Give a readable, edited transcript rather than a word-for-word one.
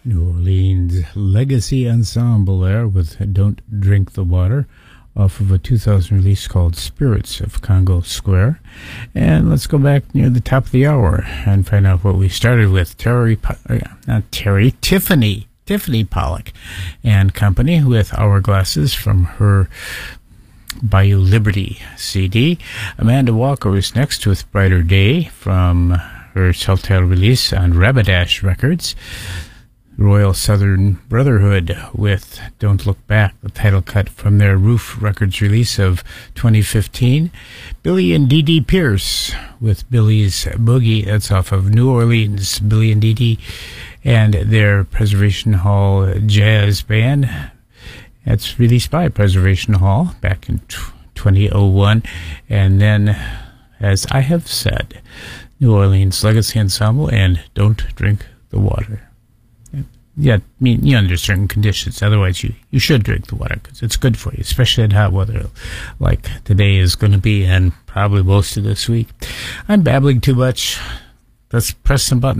New Orleans Legacy Ensemble there with Don't Drink the Water off of a 2000 release called Spirits of Congo Square. And let's go back near the top of the hour and find out what we started with. Tiffany Pollack and Company with Hourglasses from her Bayou Liberty CD. Amanda Walker is next with Brighter Day from her self-titled release on Rabbadash Records. Royal Southern Brotherhood with Don't Look Back, the title cut from their Roof Records release of 2015. Billy and Dee Dee Pierce with Billy's Boogie, that's off of New Orleans, Billy and Dee Dee and their Preservation Hall Jazz Band. That's released by Preservation Hall back in 2001. And then, as I have said, New Orleans Legacy Ensemble and Don't Drink the Water. Yeah, I mean, under certain conditions. Otherwise, you should drink the water because it's good for you, especially in hot weather like today is going to be and probably most of this week. I'm babbling too much. Let's press some buttons.